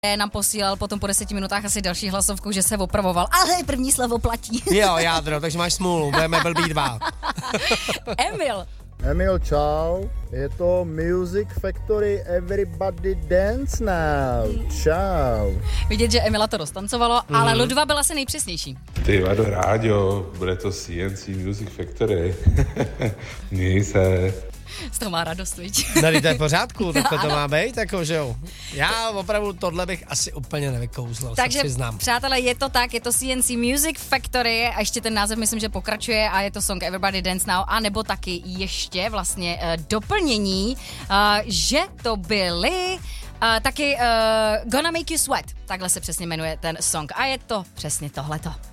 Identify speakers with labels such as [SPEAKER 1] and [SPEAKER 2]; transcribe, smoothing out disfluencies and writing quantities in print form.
[SPEAKER 1] nám posílal potom po 10 minutách asi další hlasovku, že se opravoval. Ale první slovo platí.
[SPEAKER 2] Jo, Jádro, takže máš smůlu, budeme blbý dva.
[SPEAKER 3] Emil, čau, je to Music Factory Everybody Dance Now, čau.
[SPEAKER 1] Vidět, že Emila to roztancovalo, ale Ludva byla asi nejpřesnější.
[SPEAKER 4] Ty Vado, rádio, bude to CNC Music Factory. Měj se.
[SPEAKER 1] Z toho má radost, viď?
[SPEAKER 2] Tady to je v pořádku, tak to má být, jako, že jo. Já opravdu tohle bych asi úplně nevykouzlil,
[SPEAKER 1] takže,
[SPEAKER 2] se přiznám.
[SPEAKER 1] přátelé, je to tak, je to CNC Music Factory a ještě ten název myslím, že pokračuje a je to song Everybody Dance Now, a nebo taky ještě vlastně doplnění, že to byly taky Gonna Make You Sweat, takhle se přesně jmenuje ten song a je to přesně tohleto.